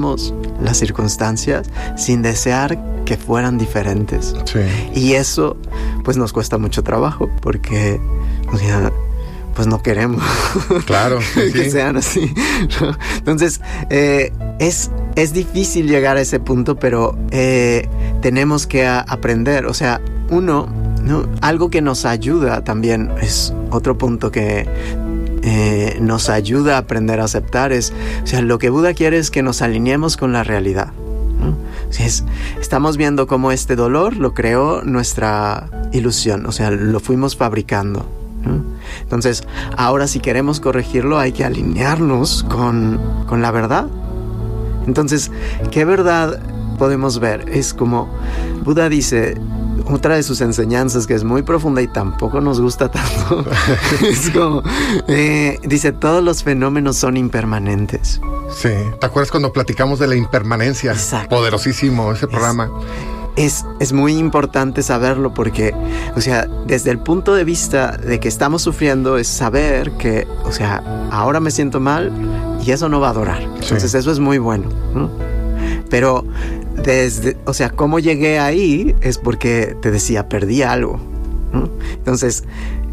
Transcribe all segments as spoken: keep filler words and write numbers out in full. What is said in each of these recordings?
las circunstancias sin desear que fueran diferentes. Sí. Y eso pues nos cuesta mucho trabajo porque, o sea, pues no queremos claro, sí, que sí. sean así. Entonces, eh, es, es difícil llegar a ese punto, pero eh, tenemos que a, aprender. O sea, uno, ¿no? Algo que nos ayuda también, es otro punto que eh, nos ayuda a aprender a aceptar, es, o sea, lo que Buda quiere es que nos alineemos con la realidad, ¿no? O sea, es, estamos viendo cómo este dolor lo creó nuestra ilusión, o sea, lo fuimos fabricando, ¿no? Entonces, ahora si queremos corregirlo hay que alinearnos con, con la verdad. Entonces, ¿qué verdad podemos ver? Es como Buda dice, otra de sus enseñanzas que es muy profunda y tampoco nos gusta tanto, es como, eh, dice, todos los fenómenos son impermanentes. Sí, ¿te acuerdas cuando platicamos de la impermanencia? Exacto. Poderosísimo ese programa. Es, es muy importante saberlo porque, o sea, desde el punto de vista de que estamos sufriendo es saber que, o sea, ahora me siento mal y eso no va a durar. Entonces, sí, eso es muy bueno, ¿no? Pero desde, o sea, cómo llegué ahí es porque te decía, perdí algo, ¿no? Entonces,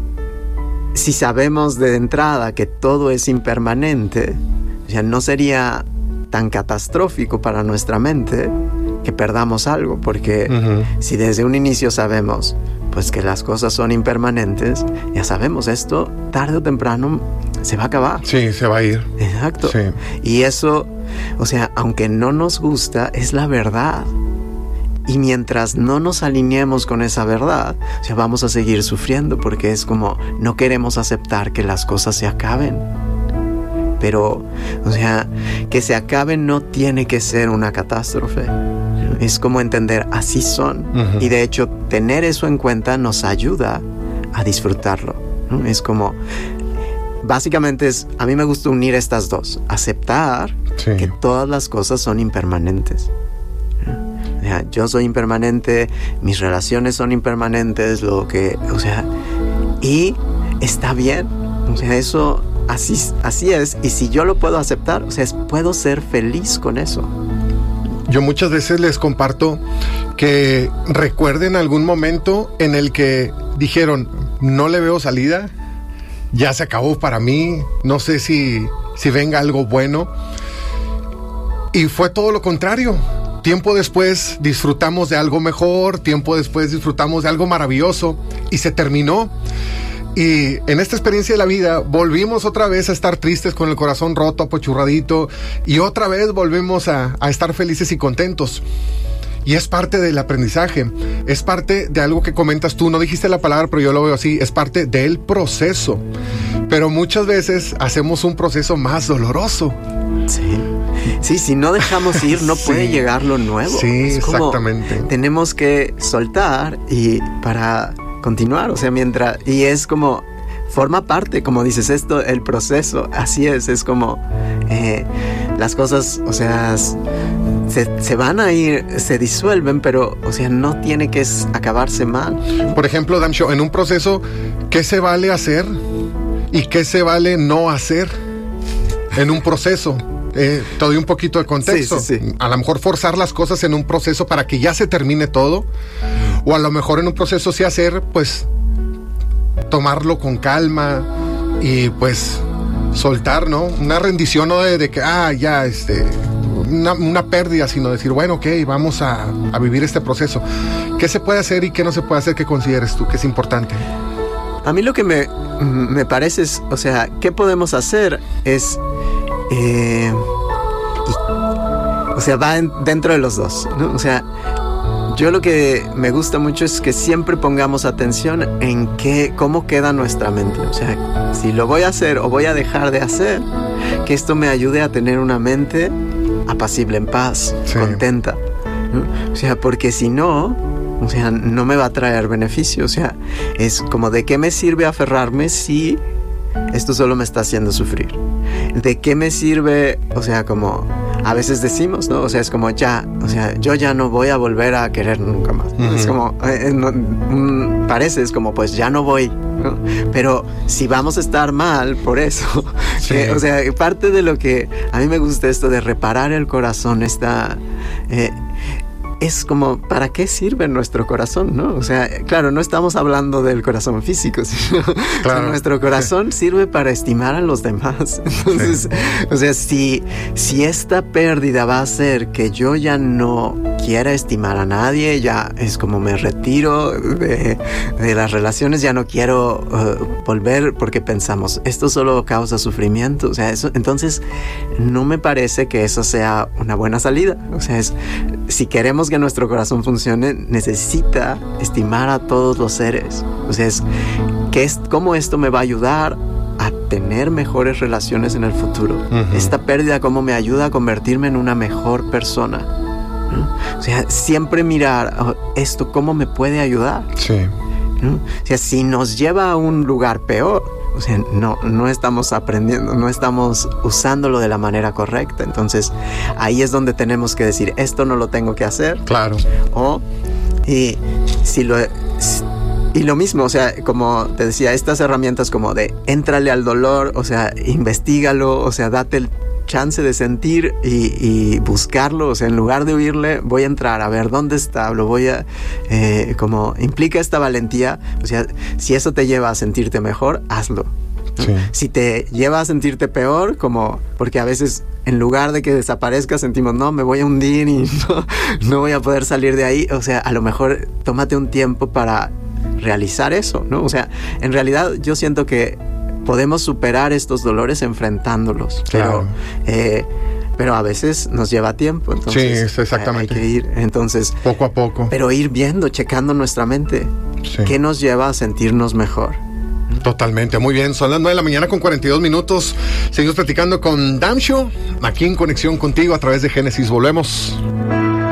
si sabemos de entrada que todo es impermanente, o sea, no sería tan catastrófico para nuestra mente que perdamos algo, porque uh-huh. si desde un inicio sabemos pues que las cosas son impermanentes, ya sabemos, esto tarde o temprano se va a acabar. Sí, se va a ir. Exacto. Sí. Y eso, o sea, aunque no nos gusta, es la verdad. Y mientras no nos alineemos con esa verdad, o sea, vamos a seguir sufriendo, porque es como no queremos aceptar que las cosas se acaben. Pero, o sea, que se acaben no tiene que ser una catástrofe. Es como entender, así son. Uh-huh. Y de hecho, tener eso en cuenta nos ayuda a disfrutarlo, ¿no? Es como, básicamente es, a mí me gusta unir estas dos. Aceptar sí. que todas las cosas son impermanentes. O sea, yo soy impermanente, mis relaciones son impermanentes, lo que, o sea, y está bien. O sea, eso... Así, así es, y si yo lo puedo aceptar, o sea, puedo ser feliz con eso. Yo muchas veces les comparto que recuerden algún momento en el que dijeron, no le veo salida, ya se acabó para mí, no sé si, si venga algo bueno. Y fue todo lo contrario. Tiempo después disfrutamos de algo mejor, tiempo después disfrutamos de algo maravilloso y se terminó. Y en esta experiencia de la vida volvimos otra vez a estar tristes con el corazón roto, apachurradito, y otra vez volvemos a, a estar felices y contentos. Y es parte del aprendizaje, es parte de algo que comentas tú, no dijiste la palabra, pero yo lo veo así, es parte del proceso. Pero muchas veces hacemos un proceso más doloroso. Sí, sí, si no dejamos ir, no sí. puede llegar lo nuevo. Sí, es como, exactamente. Tenemos que soltar y para... continuar, o sea, mientras, y es como, forma parte, como dices, esto, el proceso, así es, es como, eh, las cosas, o sea, se, se van a ir, se disuelven, pero, o sea, no tiene que acabarse mal. Por ejemplo, Damsho, en un proceso, ¿qué se vale hacer y qué se vale no hacer en un proceso? Eh, te doy un poquito de contexto. Sí, sí, sí. A lo mejor forzar las cosas en un proceso para que ya se termine todo, o a lo mejor en un proceso sí hacer, pues, tomarlo con calma y pues soltar, ¿no? Una rendición, no de, de que, ah, ya, este, una, una pérdida, sino decir, bueno, ok, vamos a, a vivir este proceso. ¿Qué se puede hacer y qué no se puede hacer? ¿Qué consideres tú que es importante? A mí lo que me, me parece es, o sea, ¿qué podemos hacer? Es... Eh, y, o sea, va en, dentro de los dos, ¿no? O sea, yo lo que me gusta mucho es que siempre pongamos atención en qué, cómo queda nuestra mente. O sea, si lo voy a hacer o voy a dejar de hacer, que esto me ayude a tener una mente apacible, en paz, sí. contenta, ¿no? O sea, porque si no, o sea, no me va a traer beneficio. O sea, es como, ¿de qué me sirve aferrarme si esto solo me está haciendo sufrir? ¿De qué me sirve, o sea, como a veces decimos, ¿no? O sea, es como ya, o sea, yo ya no voy a volver a querer nunca más. Uh-huh. Es como, eh, no, mm, parece, es como, pues ya no voy, ¿no? Pero si vamos a estar mal por eso, sí. eh, o sea, parte de lo que a mí me gusta esto de reparar el corazón, está... Eh, es como, ¿para qué sirve nuestro corazón, no? O sea, claro, no estamos hablando del corazón físico, sino claro. nuestro corazón sí. sirve para estimar a los demás. Entonces, sí. o sea, si, si esta pérdida va a hacer que yo ya no quiera estimar a nadie, ya es como me retiro de, de las relaciones, ya no quiero uh, volver porque pensamos, esto solo causa sufrimiento. O sea, eso, entonces, no me parece que eso sea una buena salida. O sea, es, si queremos que nuestro corazón funcione, necesita estimar a todos los seres. O sea, es, que es cómo esto me va a ayudar a tener mejores relaciones en el futuro. Uh-huh. Esta pérdida, cómo me ayuda a convertirme en una mejor persona. ¿No? O sea, siempre mirar oh, esto, cómo me puede ayudar. Sí. ¿No? O sea, si nos lleva a un lugar peor, o sea, no, no estamos aprendiendo, no estamos usándolo de la manera correcta. Entonces, ahí es donde tenemos que decir, esto no lo tengo que hacer. Claro. O, y si lo... Y lo mismo, o sea, como te decía, estas herramientas como de éntrale al dolor, o sea, investígalo, o sea, date el chance de sentir y, y buscarlo. O sea, en lugar de huirle, voy a entrar a ver dónde está, lo voy a, eh, como implica esta valentía. O sea, si eso te lleva a sentirte mejor, hazlo. Sí. Si te lleva a sentirte peor, como, porque a veces en lugar de que desaparezca sentimos, no, me voy a hundir y no, no voy a poder salir de ahí. O sea, a lo mejor tómate un tiempo para realizar eso, ¿no? O sea, en realidad yo siento que podemos superar estos dolores enfrentándolos, claro. pero, eh, pero a veces nos lleva tiempo. Entonces, sí, exactamente. Hay que ir, entonces, poco a poco. Pero ir viendo, checando nuestra mente, sí. ¿Qué nos lleva a sentirnos mejor? Totalmente, muy bien. Son las nueve de la mañana con cuarenta y dos minutos. Seguimos platicando con Damsho, aquí en Conexión Contigo a través de Génesis. Volvemos.